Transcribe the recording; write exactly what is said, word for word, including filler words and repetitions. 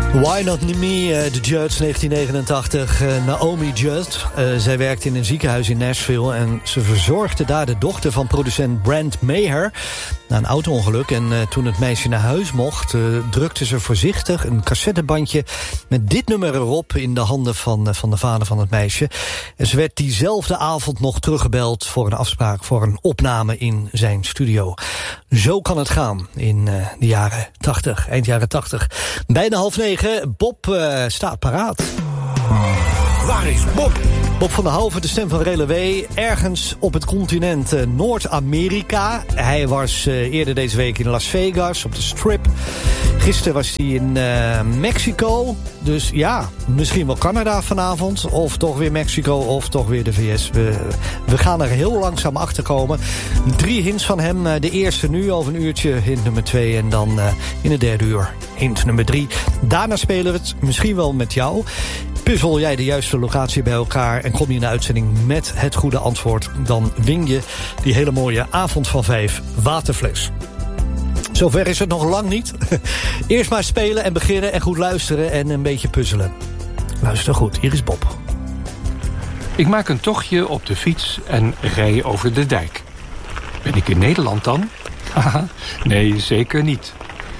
Why Not Me, uh, de Judds, negentien negenentachtig. Uh, Naomi Judd. Uh, zij werkte in een ziekenhuis in Nashville en ze verzorgde daar de dochter van producent Brent Maher na een auto-ongeluk. En uh, toen het meisje naar huis mocht, uh, drukte ze voorzichtig een cassettebandje met dit nummer erop in de handen van, uh, van de vader van het meisje. En ze werd diezelfde avond nog teruggebeld voor een afspraak voor een opname in zijn studio. Zo kan het gaan in uh, de jaren tachtig, eind jaren tachtig. Bijna half negen. Bob uh, staat paraat. Waar is Bob? Bob van der Hoven, de stem van Relewee, ergens op het continent uh, Noord-Amerika. Hij was uh, eerder deze week in Las Vegas op de Strip. Gisteren was hij in uh, Mexico. Dus ja, misschien wel Canada vanavond. Of toch weer Mexico, of toch weer de V S. We, we gaan er heel langzaam achter komen. Drie hints van hem. Uh, de eerste nu, over een uurtje, hint nummer twee. En dan uh, in het derde uur, hint nummer drie. Daarna spelen we het misschien wel met jou. Puzzel jij de juiste locatie bij elkaar en kom je in de uitzending met het goede antwoord, dan win je die hele mooie avond van vijf waterfles. Zover is het nog lang niet. Eerst maar spelen en beginnen en goed luisteren en een beetje puzzelen. Luister goed, hier is Bob. Ik maak een tochtje op de fiets en rij over de dijk. Ben ik in Nederland dan? Haha, nee, zeker niet.